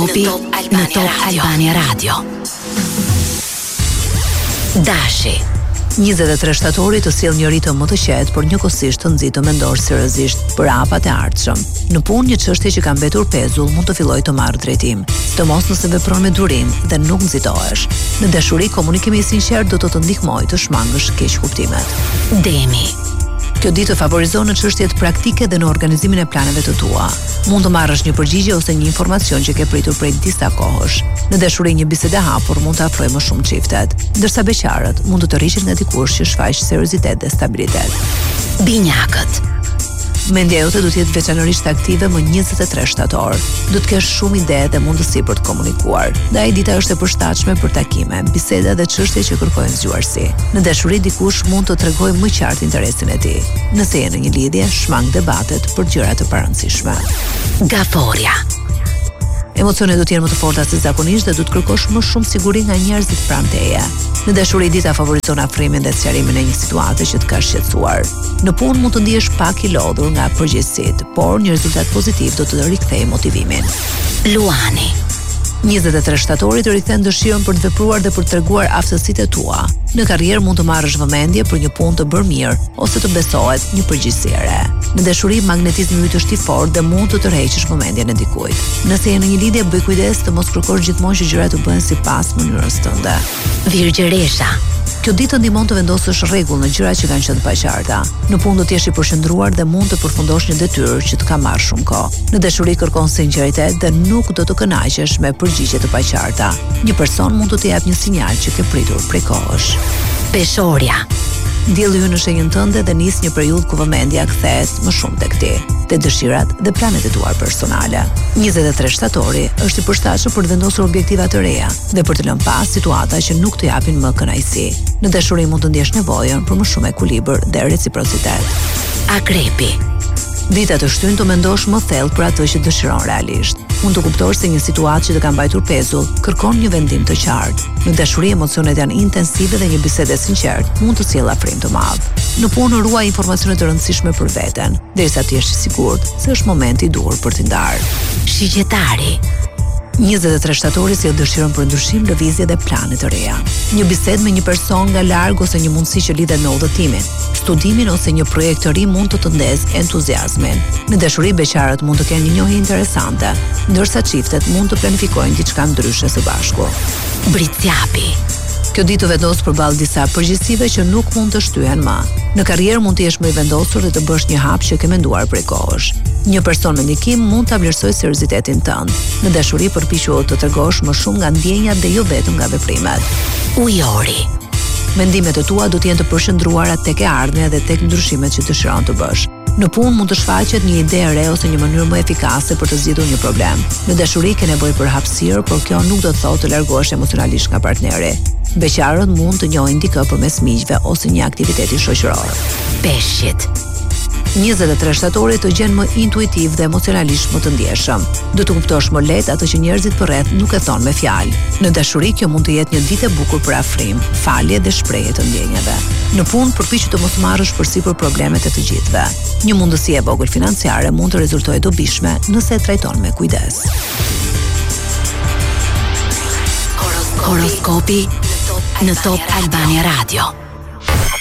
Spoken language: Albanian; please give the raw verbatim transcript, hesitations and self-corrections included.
Horoskopi në Top Albania Radio. Dashi. njëzet e tre shtatori të sjell një ritëm më të qetë, por njëkohësisht të nxitë të mendosh seriozisht për hapat e ardhshëm. Në punë, një çështje që ka mbetur pezull mund të fillojë të marrë drejtim, sidomos nëse vepron me durim dhe nuk nxitohesh. Në dashuri, komunikimi i sinqert do të të ndihmojë të shmangësh keq kuptimet. Demi. Kjo ditë të favorizon në çështjet praktike dhe në organizimin e planeve të tua. Mund të marrësh një përgjigje ose një informacion që ke pritur prej disa kohësh. Në dashuri, një bisedë e hapur mund të afrojë më shumë çiftet, ndërsa beqarët mund të të rriqet nga dikush që shfaq seriozitet dhe stabilitet. Binjakët. Mendja jote do të jetë veçanërisht aktive më njëzet e tre shtator. Do të kesh shumë ide dhe mundësi për të komunikuar. Ndaj dita është e përshtatshme për takime, biseda dhe çështje që kërkojnë zgjuarsi. Në dashuri, dikush mund të tregojë më qartë interesin e tij. Nëse je në një lidhje, shmang debatet për gjëra të parëndësishme. Gaforia. Emocionet do të jenë më të forta se zakonisht dhe do të kërkosh më shumë siguri nga njerëzit pranë teje. Në dashuri, dita favorizon afrimin dhe sqarimin e një situate që të ka shqetësuar. Në punë mund të ndihesh pak i lodhur nga përgjegjësitë, por një rezultat pozitiv do të të rikthejë motivimin. Luani. njëzet e tre shtatori të rikthen dëshirën për të vepruar dhe për të treguar aftësitë e tua. Në karrierë mund të marrësh vëmendje për një punë të bërë mirë ose të besohet një përgjegjësi e re. Në dashuri, magnetizmi yt është i fortë dhe mund të tërheqësh vëmendjen e dikujt. Nëse je në një lidhje, bëj kujdes të mos kërkosh gjithmonë që gjërat të bëhen sipas mënyrës tënde. Virgjëresha. Kjo ditë të ndihmon të vendosësh rregull në gjërat që kanë qenë pa qarta. Në punë do të jesh i përqendruar dhe mund të përfundosh një detyrë që të ka marrë shumë kohë. Në dashuri, kërkon sinqeritet dhe nuk do të kënaqesh me përgjigje të paqarta. Një person mund të të japë një sinjal që ke pritur prej kohësh. Peshorja. Dielli hyn në shenjën tënde dhe nis një periudhë ku vëmendja kthehet më shumë tek ti, te dëshirat dhe planet e tua personale. njëzet e tre shtatori është i përshtatshëm për të vendosur objektiva të reja dhe për të lënë pas situata që nuk të japin më kënaqësi. Në dashuri mund të ndjesh nevojën për më shumë ekuilibër dhe reciprocitet. Akrepi. Dita të shtyn të mendosh më thellë për atë që dëshiron realisht. Mund të kuptosh se një situatë që të ka mbajtur pezull kërkon një vendim të qartë. Në dashuri, emocionet janë intensive dhe një bisedë e sinqertë mund të sjellë afrim të madh. Në punë, ruaj informacione të rëndësishme për veten, derisa të jesh i sigurt se është momenti i duhur për t'i ndarë. Shigjetari. njëzet e tre shtatori sjell dëshirën për ndryshim, lëvizje dhe plane të reja. Një bisedë me një person nga larg ose një mundësi që lidhet me udhëtimin, studimin ose një projekt të ri mund të të ndezë entuziazmin. Në dashuri, beqarët mund të kenë një njohje interesante, ndërsa çiftet mund të planifikojnë diçka ndryshe së bashku. Britsjapi. Kjo ditë të vendos përballë disa përgjegjësive që nuk mund të shtyhen më. Në karrierë mund të jesh më i vendosur dhe të bësh një hap që ke menduar prej kohësh. Një person me ndikim mund ta vlerësojë seriozitetin tënd. Në dashuri, përpiqu të tregosh më shumë nga ndjenjat dhe jo vetëm nga veprimet. Ujori. Mendimet e tua do të jenë të përshëndruara tek e ardhmja dhe tek ndryshimet që dëshiron të bësh. Në punë mund të shfaqet një ide e re ose një mënyrë më efikase për të zgjidhur një problem. Në dashuri, ke nevojë për hapësirë, por kjo nuk do të thotë të largohesh emocionalisht nga partneri. Beqarët mund të njohin dikë përmes miqve ose një aktiviteti shoqëror. Peshqit. njëzet e tre shtatori të gjen më intuitiv dhe emocionalisht më të ndjeshëm. Do të kuptosh më lehtë atë që njerëzit përreth nuk e thonë me fjalë. Në dashuri, kjo mund të jetë një ditë e bukur për afrim, falje dhe shprehje të ndjenjave. Në punë, përpiqu të mos marrësh përsipër problemet e të gjithëve. Një mundësi e vogël financiare mund të rezultojë dobishme nëse e trajton me kujdes. Horoskopi në Top Albania Radio.